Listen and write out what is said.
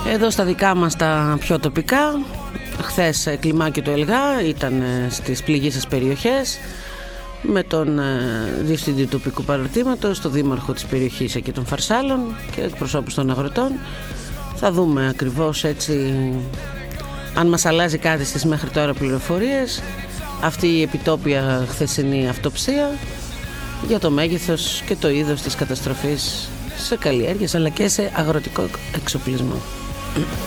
Εδώ στα δικά μας τα πιο τοπικά, χθες κλιμάκιο του ΕΛΓΑ ήταν στις πληγείσες περιοχές, με τον διευθυντή τοπικού παραρτήματος, τον δήμαρχο της περιοχής εκεί των Φαρσάλων και εκπροσώπους των αγροτών. Θα δούμε ακριβώς έτσι αν μας αλλάζει κάτι στις μέχρι τώρα πληροφορίες αυτή η επιτόπια χθεσινή αυτοψία για το μέγεθος και το είδος της καταστροφής σε καλλιέργειες αλλά και σε αγροτικό εξοπλισμό.